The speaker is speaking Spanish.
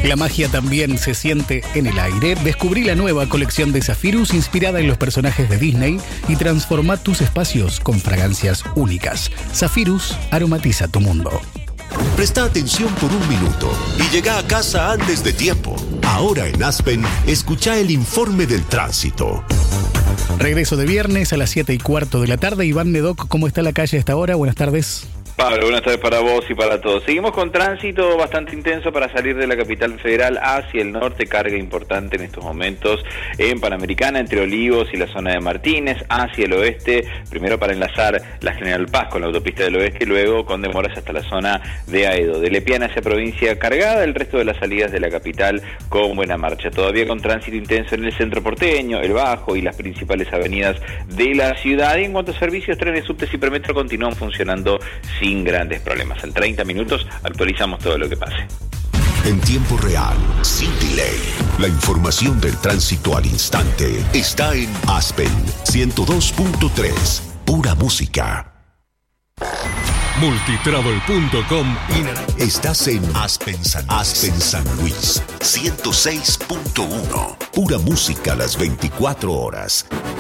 La magia también se siente en el aire. Descubrí la nueva colección de Zephyrus inspirada en los personajes de Disney y transforma tus espacios con fragancias únicas. Zephyrus aromatiza tu mundo. Presta atención por un minuto y llega a casa antes de tiempo. Ahora en Aspen, escucha el informe del tránsito. Regreso de viernes a las 7:15 de la tarde. Iván Nedoc, ¿cómo está la calle a esta hora? Buenas tardes. Pablo, buenas tardes para vos y para todos. Seguimos con tránsito bastante intenso para salir de la capital federal hacia el norte. Carga importante en estos momentos en Panamericana, entre Olivos y la zona de Martínez, hacia el oeste, primero para enlazar la General Paz con la autopista del oeste y luego con demoras hasta la zona de Aedo. De Lepiana hacia provincia cargada, el resto de las salidas de la capital con buena marcha. Todavía con tránsito intenso en el centro porteño, el Bajo y las principales avenidas de la ciudad. Y en cuanto a servicios, trenes, subtes y premetro continúan funcionando sin grandes problemas. En 30 minutos actualizamos todo lo que pase. En tiempo real, sin delay, la información del tránsito al instante está en Aspen 102.3, pura música. Multitravel.com. Estás en Aspen San Luis 106.1, pura música las 24 horas.